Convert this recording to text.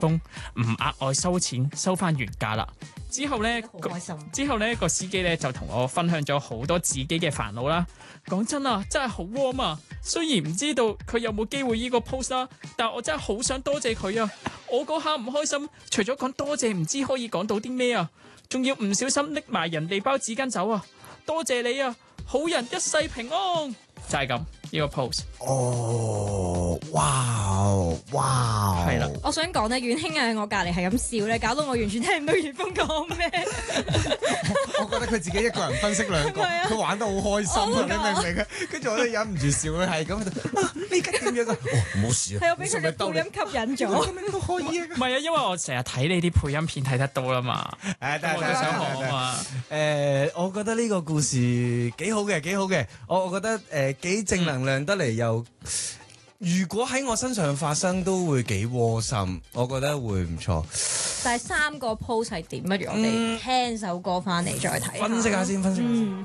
唔額外收錢，收翻原價啦。之後呢， 好開心。 之後呢個司機呢就同我分享咗好多自己嘅煩惱啦。講真啊，真係好 warm 啊！雖然唔知道佢有冇機會呢個 post 啦，但我真係好想多謝佢啊！我嗰下唔開心，除咗講多謝，唔知可以講到啲咩啊？仲要唔小心拎埋人哋包紙巾走啊！多謝你啊！好人一世平安，就係咁呢個 post。 哦，哇， 係啦。 我想講咧，遠興喺我隔離係咁笑咧，搞到我完全聽唔到月峰講咩。 我覺得佢自己一個人分析兩個，佢玩得好開心啊！你明唔明啊？跟住我都忍唔住笑，佢係咁喺度啊！呢家點樣啊？哦，冇事啊！ 係我俾佢嘅配音吸引咗。 咁樣都可以啊！ 唔係啊，因為我成日睇你啲配音片睇得多啦嘛， 誒， 我都想學啊嘛。 我覺得呢個故事幾好嘅，幾好嘅。我覺得幾正能量得嚟又，如果喺我身上發生都會幾窩心，我覺得會唔錯。 第3個 post 係點？不如我哋聽首歌翻嚟再睇。 分析下先，分析下先。